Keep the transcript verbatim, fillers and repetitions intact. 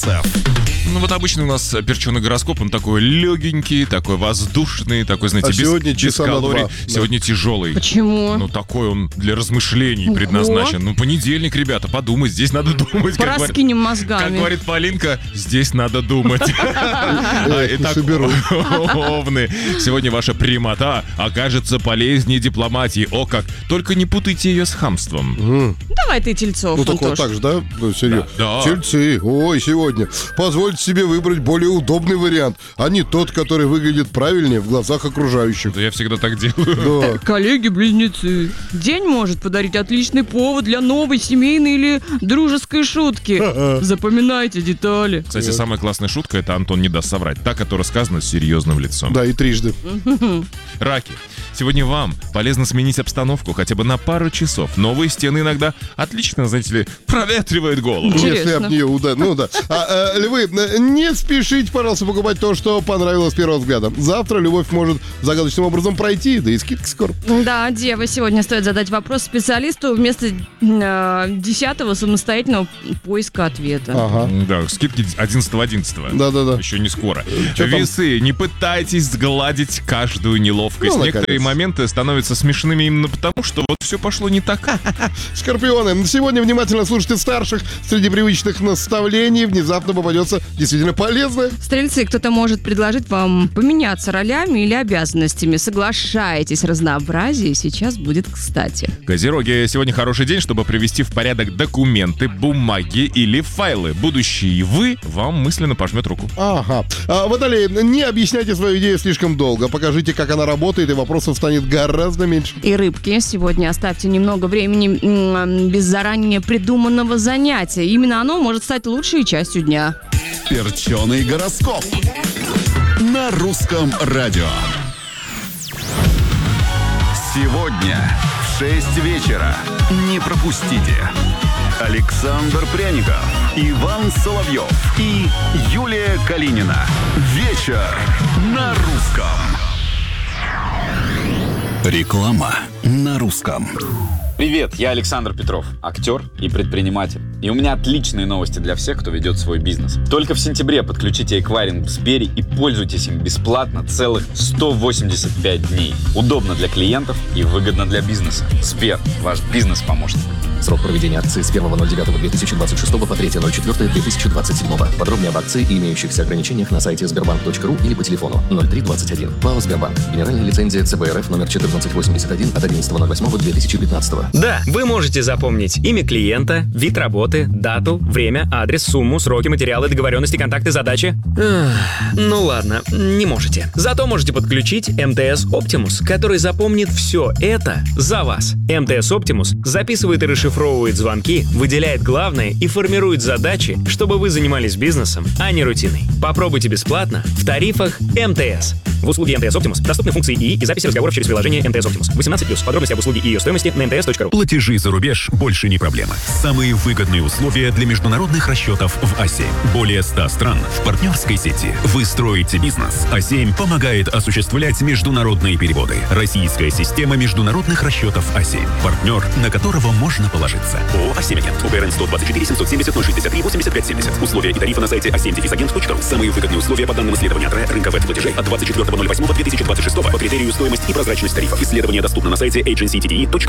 Ну вот обычно у нас перченый гороскоп, он такой легенький, такой воздушный, такой, знаете, а без, сегодня без калорий. Сегодня да. тяжелый. Почему? Ну такой он для размышлений Ого. предназначен. Ну понедельник, ребята, подумать, здесь надо думать. Пораскинем мозгами. Как говорит Полинка, здесь надо думать. Итак, овны, сегодня ваша прямота окажется полезнее дипломатии. О как! Только не путайте ее с хамством. Давай ты, Тельцов. Ну так вот так же, да? Серьезно. Тельцы, ой, сегодня. Позвольте себе выбрать более удобный вариант, а не тот, который выглядит правильнее в глазах окружающих. Да я всегда так делаю. Да. Коллеги-близнецы, день может подарить отличный повод для новой семейной или дружеской шутки. Запоминайте детали. Кстати, самая классная шутка — это, Антон не даст соврать, та, которая сказана с серьезным лицом. Да, и трижды. Раки. Сегодня вам полезно сменить обстановку хотя бы на пару часов. Новые стены иногда отлично, знаете ли, проветривают голову. Интересно. Если об нее удар... Ну да. А, а, львы, не спешите, пожалуйста, покупать то, что понравилось с первого взгляда. Завтра любовь может загадочным образом пройти, да и скидка скоро. Да, девы, сегодня стоит задать вопрос специалисту вместо э, десятого самостоятельного поиска ответа. Ага. Да, скидки одиннадцатого одиннадцатого. Да-да-да. Еще не скоро. Что Весы, там? Не пытайтесь сгладить каждую неловкость. Ну, некоторые моменты становятся смешными именно потому, что вот все пошло не так. Скорпионы, сегодня внимательно слушайте старших. Среди привычных наставлений внезапно попадется действительно полезное. Стрельцы, кто-то может предложить вам поменяться ролями или обязанностями. Соглашайтесь, разнообразие сейчас будет кстати. Козероги, сегодня хороший день, чтобы привести в порядок документы, бумаги или файлы. Будущий вы вам мысленно пожмет руку. Ага. А, Водолей, не объясняйте свою идею слишком долго. Покажите, как она работает, и вопросов станет гораздо меньше. И рыбки, сегодня оставьте немного времени м- без заранее придуманного занятия. Именно оно может стать лучшей частью дня. Перченый гороскоп на русском радио. Сегодня в шесть вечера не пропустите. Александр Пряников, Иван Соловьев и Юлия Калинина. Вечер на русском. Реклама на русском. Привет, я Александр Петров, актер и предприниматель. И у меня отличные новости для всех, кто ведет свой бизнес. Только в сентябре подключите эквайринг в Сбере и пользуйтесь им бесплатно целых сто восемьдесят пять дней. Удобно для клиентов и выгодно для бизнеса. Сбер, ваш бизнес-помощник. Срок проведения акции с первого ноль девятого две тысячи двадцать шестого по третьего ноль четвёртого две тысячи двадцать седьмого. Подробнее об акции и имеющихся ограничениях на сайте сбербанк точка ру или по телефону ноль три двадцать один. ПАО «Сбербанк». Генеральная лицензия ЦБ РФ номер четырнадцать восемьдесят один от одиннадцатого ноль восьмого две тысячи пятнадцатого. Да, вы можете запомнить имя клиента, вид работы, дату, время, адрес, сумму, сроки, материалы, договоренности, контакты, задачи. Эх, ну ладно, не можете. Зато можете подключить эм тэ эс Optimus, который запомнит все это за вас. эм тэ эс Optimus записывает и расшифровывает звонки, выделяет главное и формирует задачи, чтобы вы занимались бизнесом, а не рутиной. Попробуйте бесплатно в тарифах эм тэ эс. В услуге эм тэ эс Optimus доступны функции ИИ и записи разговоров через приложение эм тэ эс Optimus. восемнадцать плюс. Подробности об услуге и ее стоимости на эм тэ эс точка ру. Платежи за рубеж больше не проблема. Самые выгодные условия для международных расчетов в а семь. Более ста стран в партнерской сети. Вы строите бизнес. а семь помогает осуществлять международные переводы. Российская система международных расчетов а семь. Партнер, на которого можно положиться. ООО «а семь Агент». УГРН сто двадцать четыре семьсот семьдесят ноль шестьдесят три восемьдесят пять семьдесят. Условия и тарифы на сайте а семь агент точка ру. Самые выгодные условия по данным исследования АТРЭ рынка веб-платежей от двадцать четвёртого ноль восьмого две тысячи двадцать шестого по критерию стоимость и прозрачность тарифов. Исследование доступно на сайте эйдженси ти ди и точка ру.